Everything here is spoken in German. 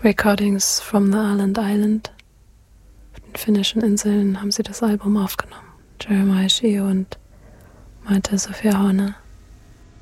Recordings from the Island. Auf den finnischen Inseln haben sie das Album aufgenommen. Jeremiah Shio und Maite Sophia Horner.